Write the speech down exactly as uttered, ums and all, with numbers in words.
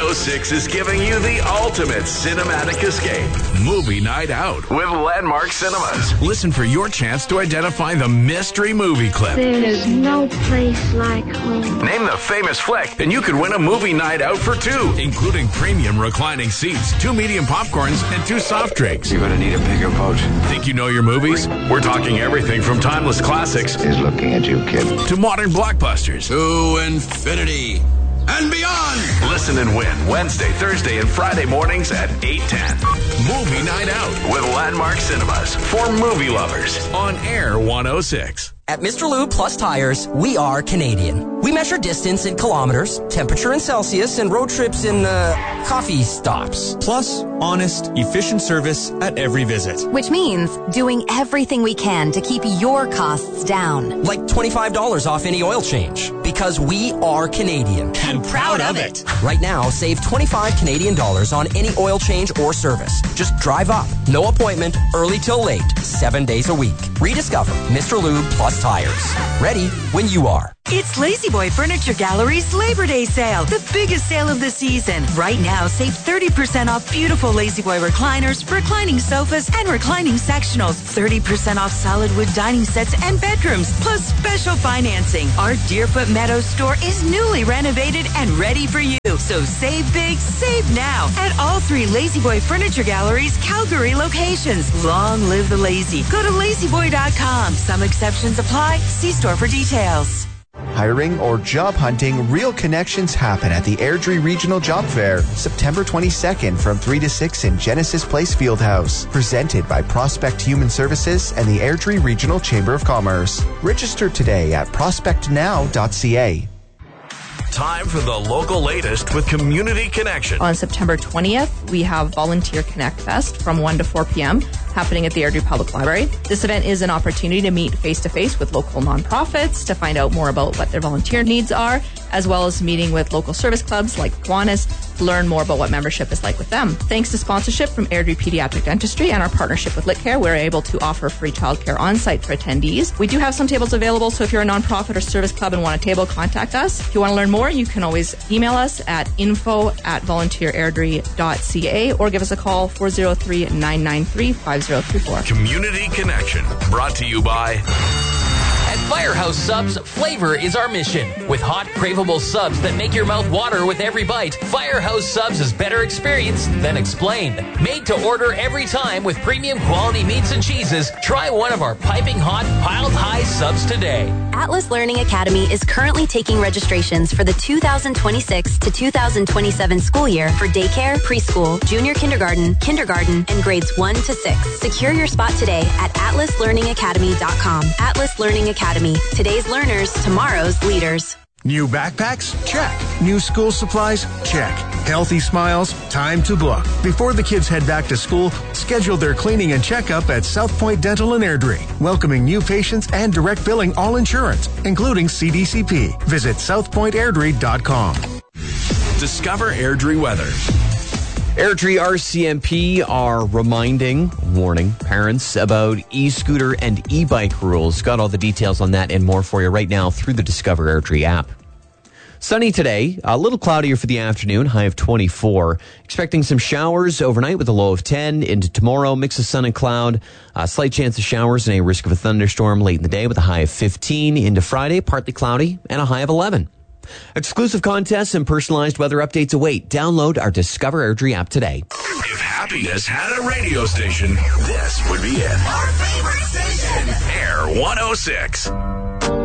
oh six is giving you the ultimate cinematic escape. Movie Night Out with Landmark Cinemas. Listen for your chance to identify the mystery movie clip. There is no place like home. Name the famous flick, and you could win a movie night out for two, including premium reclining seats, two medium popcorns, and two soft drinks. You're gonna need a bigger boat. Think you know your movies? We're talking everything from timeless classics He's looking at you, kid. to modern blockbusters. To infinity and beyond. Listen and win Wednesday, Thursday, and Friday mornings at eight ten. Movie Night Out with Landmark Cinemas for movie lovers on Air one oh six. At Mister Lube Plus Tires, we are Canadian. We measure distance in kilometers, temperature in Celsius, and road trips in, uh, coffee stops. Plus, honest, efficient service at every visit. Which means doing everything we can to keep your costs down. Like twenty-five dollars off any oil change. Because we are Canadian. And proud of it. Right now, save twenty-five Canadian dollars on any oil change or service. Just drive up. No appointment, early till late, seven days a week. Rediscover Mister Lube Plus Tires. Ready when you are. It's La-Z-Boy Furniture Gallery's Labor Day sale, the biggest sale of the season. Right now, save thirty percent off beautiful La-Z-Boy recliners, reclining sofas, and reclining sectionals. thirty percent off solid wood dining sets and bedrooms, plus special financing. Our Deerfoot Meadows store is newly renovated and ready for you. So save big, save now at all three La-Z-Boy Furniture Gallery's Calgary locations. Long live the lazy. Go to lazy boy dot com. Some exceptions apply. See store for details. Hiring or job hunting, real connections happen at the Airdrie Regional Job Fair, September twenty-second from three to six in Genesis Place Fieldhouse. Presented by Prospect Human Services and the Airdrie Regional Chamber of Commerce. Register today at prospect now dot c a. Time for the local latest with Community Connection. On September twentieth, we have Volunteer Connect Fest from one to four p.m. happening at the Airdrie Public Library. This event is an opportunity to meet face-to-face with local nonprofits to find out more about what their volunteer needs are, as well as meeting with local service clubs like Kiwanis to learn more about what membership is like with them. Thanks to sponsorship from Airdrie Pediatric Dentistry and our partnership with LitCare, we're able to offer free childcare on-site for attendees. We do have some tables available, so if you're a nonprofit or service club and want a table, contact us. If you want to learn more, you can always email us at info at volunteer airdrie dot c a or give us a call four oh three, nine nine three, five oh three four. Community Connection, brought to you by... At Firehouse Subs, flavor is our mission. With hot, craveable subs that make your mouth water with every bite, Firehouse Subs is better experienced than explained. Made to order every time with premium quality meats and cheeses, try one of our piping hot, piled high subs today. Atlas Learning Academy is currently taking registrations for the two thousand twenty-six to two thousand twenty-seven school year for daycare, preschool, junior kindergarten, kindergarten, and grades one to six. Secure your spot today at atlas learning academy dot com. Atlas Learning Academy. Today's learners, tomorrow's leaders. New backpacks? Check. New school supplies? Check. Healthy smiles? Time to book. Before the kids head back to school, schedule their cleaning and checkup at South Point Dental and Airdrie, welcoming new patients and direct billing all insurance, including C D C P. Visit south point airdrie dot com. Discover Airdrie weather. Airdrie R C M P are reminding, warning parents about e-scooter and e-bike rules. Got all the details on that and more for you right now through the Discover Airdrie app. Sunny today, a little cloudier for the afternoon, high of twenty-four. Expecting some showers overnight with a low of ten. Into tomorrow, mix of sun and cloud. A slight chance of showers and a risk of a thunderstorm late in the day with a high of fifteen. Into Friday, partly cloudy and a high of eleven. Exclusive contests and personalized weather updates await. Download our Discover Airdrie app today. If happiness had a radio station, this would be it. Our favorite station, Air one oh six.